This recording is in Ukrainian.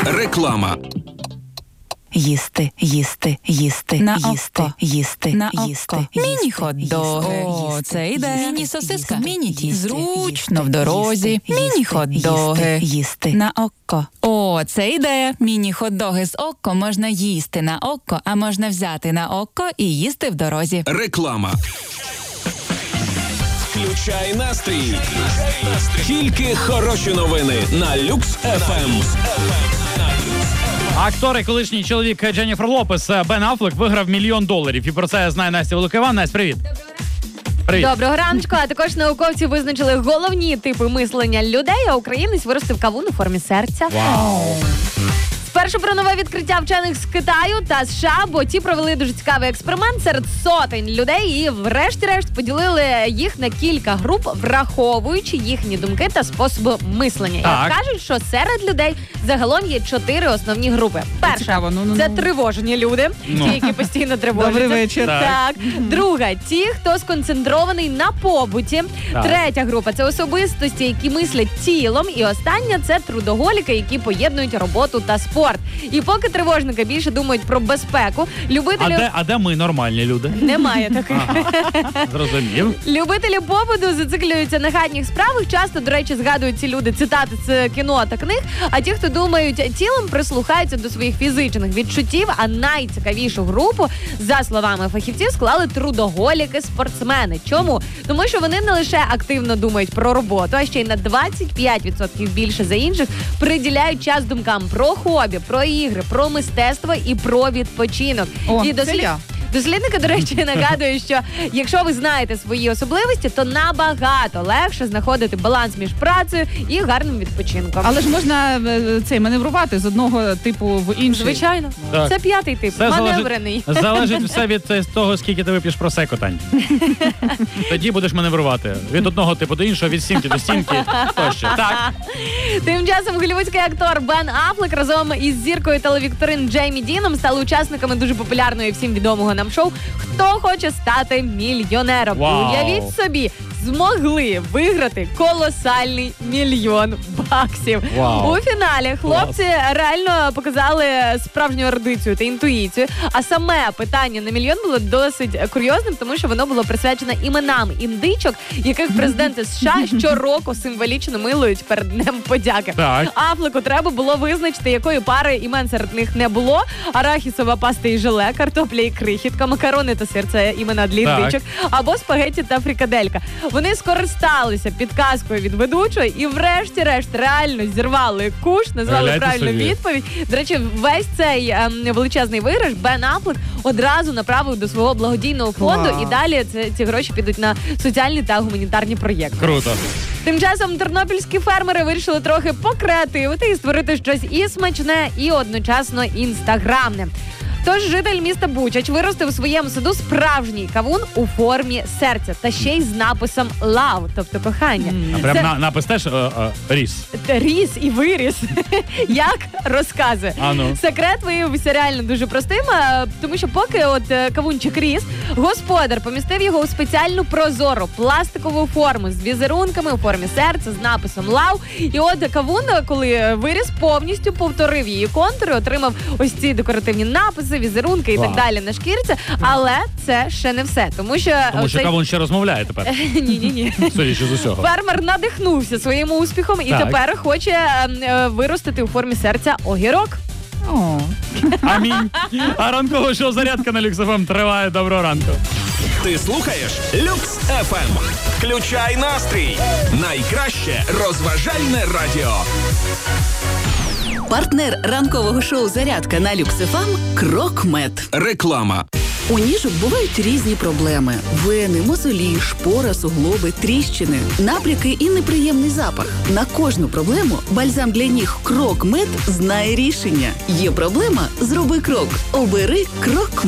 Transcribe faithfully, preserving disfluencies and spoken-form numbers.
Реклама. Їсти, їсти, їсти, на їсти, око. їсти, на їсти, око. їсти, Міні-хот-доги. їсти, О, це йде. їсти, Міні-сосиска. їсти, Міні-ті. їсти, Зручно в їсти, дорозі. їсти, Міні-хот-доги. їсти, їсти. На око. О, це ідея. Міні-хот-доги з око можна їсти на око, а можна взяти на око і їсти в дорозі. Реклама. Включай настрій. Тільки хороші новини на Люкс еф ем. Актор і колишній чоловік Дженніфер Лопес Бен Аффлек виграв мільйон доларів. І про це знає Настя Великова. Настя, привіт. Привіт. Доброго раночку, а також науковці визначили головні типи мислення людей, а українець виростив кавун у формі серця. Вау. Спершу про нове відкриття вчених з Китаю та США, бо ті провели дуже цікавий експеримент серед сотень людей і врешті-решт поділили їх на кілька груп, враховуючи їхні думки та способи мислення. Так. І кажуть, що серед людей загалом є чотири основні групи. Перша Цікаво, ну, ну, це ну. тривожні люди, Ну. ті, які постійно тривожаться. Добрий вечір. Так. Так. Друга ті, хто сконцентрований на побуті. Так. Третя група це особистості, які мислять тілом. І остання це трудоголіки, які поєднують роботу та спорт. І поки тривожники більше думають про безпеку, А любителі де, а де ми, нормальні люди? немає таких. Ага. Зрозумів. Любителі побуту зациклюються на хатніх справах. Часто, до речі, згадують ці люди цитати з кіно та книг. А ті, хто думають тілом, прислухаються до своїх фізичних відчуттів. А найцікавішу групу, за словами фахівців, склали трудоголіки-спортсмени. Чому? Тому що вони не лише активно думають про роботу, а ще й на двадцять п'ять відсотків більше за інших приділяють час думкам про хобі, про ігри, про мистецтво і про відпочинок. О, і це дослід... я. Дослідники, до речі, нагадують, що якщо ви знаєте свої особливості, то набагато легше знаходити баланс між працею і гарним відпочинком. Але ж можна е, цей маневрувати з одного типу в інший. Звичайно, Так. це п'ятий тип, Все маневрений. залежить, залежить все від е, того, скільки ти вип'єш просеко, Тань. Тоді будеш маневрувати. Від одного типу до іншого, від стінки до стінки. Тощо. Так. Тим часом голлівудський актор Бен Аффлек разом із зіркою телевікторин Джеймі Діном стали учасниками дуже популярного і всім відомого нам шоу «Хто хоче стати мільйонером». Вау. Уявіть собі, змогли виграти колосальний мільйон баксів. Вау. У фіналі хлопці реально показали справжню ерудицію та інтуїцію, а саме питання на мільйон було досить курйозним, тому що воно було присвячено іменам індичок, яких президенти США щороку символічно милують перед Днем подяки. Так. Аффлеку треба було визначити, якої пари імен серед них не було. Арахісова паста і желе, картопля і крихітка, макарони та сир – це імена для Так. індичок, або спагетті та фрикаделька. Вони скористалися підказкою від ведучого і врешті-решт реально зірвали куш, назвали Уявляйте правильну собі. відповідь. До речі, весь цей ем, величезний виграш Бен Аффлек одразу направив до свого благодійного фонду, Вау. і далі це, ці гроші підуть на соціальні та гуманітарні проєкти. Круто. Тим часом тернопільські фермери вирішили трохи покреативити і створити щось і смачне, і одночасно інстаграмне. Тож житель міста Бучач виростив у своєму саду справжній кавун у формі серця та ще й з написом «Love», тобто кохання. А прям Це на, напис теж е, е, ріс. ріс і виріс. Як розказує. А ну. Секрет виявився реально дуже простим, е, тому що поки от е, кавунчик ріс, господар помістив його у спеціальну прозору пластикову форму з візерунками у формі серця, з написом «Love». І от кавун, коли виріс, повністю повторив її контури, отримав ось ці декоративні написи, візерунки і Вау. так далі на шкірці. Але це ще не все, тому що... Тому що оцей- кавун ще розмовляє тепер. Ні-ні-ні. Судячи з усього. Фермер надихнувся своїм успіхом і Так. тепер хоче е, е, виростити у формі серця огірок. О. Амінь. А ранкове шоу «Зарядка» на Люкс еф ем триває. Доброго ранку. Ти слухаєш Люкс еф ем. Включай настрій. Найкраще розважальне радіо. Партнер ранкового шоу «Зарядка» на Люкс еф ем – «Крокмед». Реклама. У ніжок бувають різні проблеми: вени, мозолі, шпора, суглоби, тріщини, набряки і неприємний запах. На кожну проблему бальзам для ніг «Крокмед» знає рішення. Є проблема – зроби крок. Обери «Крокмед».